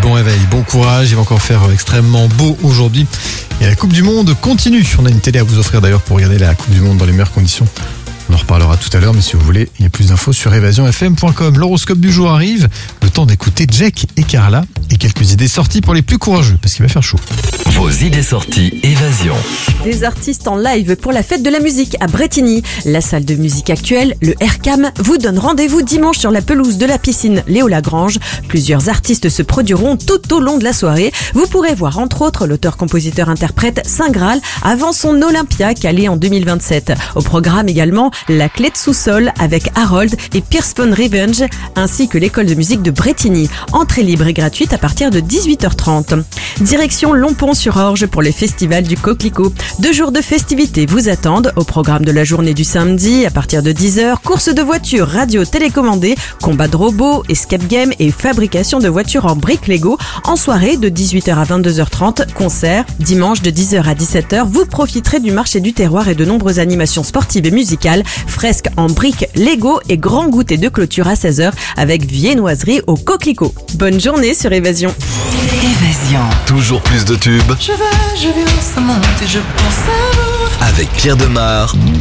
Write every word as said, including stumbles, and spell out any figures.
bon réveil, bon courage. Il va encore faire extrêmement beau aujourd'hui. Et la Coupe du Monde continue. On a une télé à vous offrir d'ailleurs pour regarder la Coupe du Monde dans les meilleures conditions. On en reparlera tout à l'heure, mais si vous voulez, il y a plus d'infos sur évasion f m point com. L'horoscope du jour arrive. Le temps d'écouter Jack et Carla et quelques idées sorties pour les plus courageux, parce qu'il va faire chaud. Vos idées sorties Évasion. Des artistes en live pour la fête de la musique à Brétigny. La salle de musique actuelle, le R C A M, vous donne rendez-vous dimanche sur la pelouse de la piscine Léo Lagrange. Plusieurs artistes se produiront tout au long de la soirée. Vous pourrez voir entre autres l'auteur-compositeur-interprète Saint Graal avant son Olympia calé en deux mille vingt-sept. Au programme également La Clé de sous-sol avec Harold et Pierce Von Revenge, ainsi que l'école de musique de Brétigny. Entrée libre et gratuite à partir de dix-huit heures trente. Direction Longpont-sur-Orge pour les festivals du Coquelicot. Deux jours de festivités vous attendent. Au programme de la journée du samedi, à partir de dix heures, course de voitures radio télécommandée, combat de robots, escape game et fabrication de voitures en briques Lego. En soirée, de dix-huit heures à vingt-deux heures trente, concert. Dimanche, de dix heures à dix-sept heures, vous profiterez du marché du terroir et de nombreuses animations sportives et musicales, fresques en briques Lego et grand goûter de clôture à seize heures avec viennoiserie au Coquelicot. Bonne journée sur Évasion. Évasion. Toujours plus de tubes. Je vais, je viens, ça monte et je pense à vous. Avec Pierre Demar.